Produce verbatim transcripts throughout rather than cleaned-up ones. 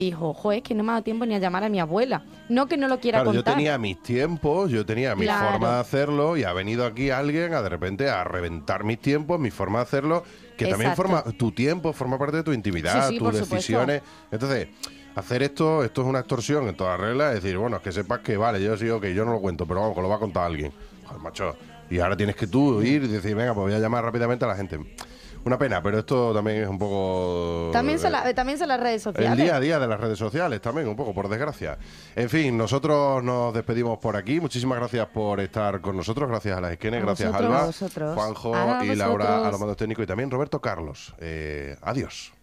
dijo, jo, es que no me ha dado tiempo ni a llamar a mi abuela. No que no lo quiera claro, contar. Yo tenía mis tiempos, yo tenía mi Claro. forma de hacerlo y ha venido aquí alguien a de repente a reventar mis tiempos, mi forma de hacerlo, que también Exacto. forma tu tiempo, forma parte de tu intimidad, Sí, sí, tus por supuesto. decisiones. Entonces, hacer esto, esto es una extorsión en todas las reglas, es decir, bueno, es que sepas que vale, yo sí, ok, yo no lo cuento, pero vamos, que lo va a contar alguien. Joder, macho. Y ahora tienes que tú ir y decir, venga, pues voy a llamar rápidamente a la gente. Una pena, pero esto también es un poco... También son, eh, la- también son las redes sociales. El día a día de las redes sociales también, un poco, por desgracia. En fin, nosotros nos despedimos por aquí. Muchísimas gracias por estar con nosotros. Gracias a las Esquenes, A gracias vosotros, Alba, a vosotros. Juanjo A y Laura vosotros. a los mandos técnicos y también Roberto Carlos. Eh, adiós.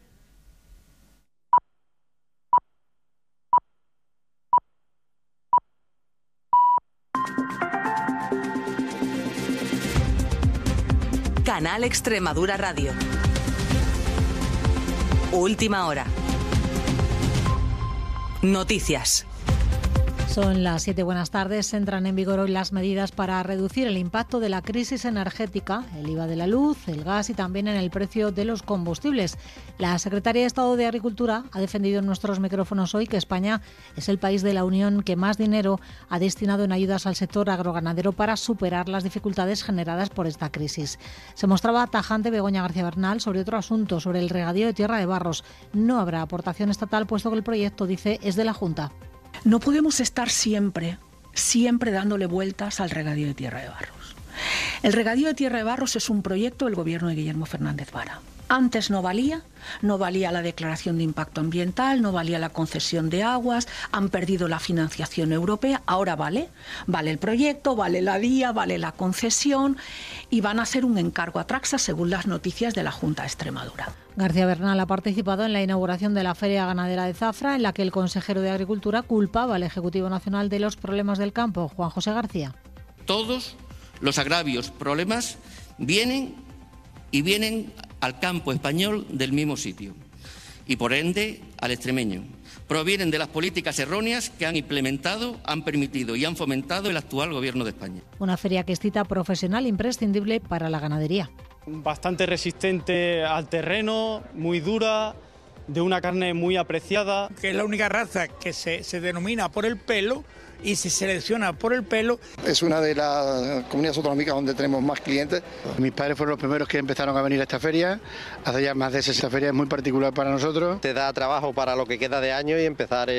Canal Extremadura Radio. Última hora. Noticias. Son las siete, buenas tardes. Entran en vigor hoy las medidas para reducir el impacto de la crisis energética, el I V A de la luz, el gas y también en el precio de los combustibles. La Secretaría de Estado de Agricultura ha defendido en nuestros micrófonos hoy que España es el país de la Unión que más dinero ha destinado en ayudas al sector agroganadero para superar las dificultades generadas por esta crisis. Se mostraba tajante Begoña García Bernal sobre otro asunto, sobre el regadío de Tierra de Barros. No habrá aportación estatal puesto que el proyecto, dice, es de la Junta. No podemos estar siempre, siempre dándole vueltas al regadío de Tierra de Barros. El regadío de Tierra de Barros es un proyecto del gobierno de Guillermo Fernández Vara. Antes no valía, no valía la declaración de impacto ambiental, no valía la concesión de aguas, han perdido la financiación europea, ahora vale, vale el proyecto, vale la vía, vale la concesión y van a hacer un encargo a Traxa según las noticias de la Junta de Extremadura. García Bernal ha participado en la inauguración de la Feria Ganadera de Zafra, en la que el consejero de Agricultura culpaba al Ejecutivo Nacional de los problemas del campo, Juan José García. Todos los agravios, problemas, vienen y vienen al campo español del mismo sitio y por ende al extremeño. Provienen de las políticas erróneas que han implementado, han permitido y han fomentado el actual gobierno de España. Una feria que es cita profesional imprescindible para la ganadería. Bastante resistente al terreno, muy dura, de una carne muy apreciada. Que es la única raza que se, se denomina por el pelo y se selecciona por el pelo. Es una de las comunidades autonómicas donde tenemos más clientes. Mis padres fueron los primeros que empezaron a venir a esta feria. Hace ya más de esa feria es muy particular para nosotros. Te da trabajo para lo que queda de año y empezar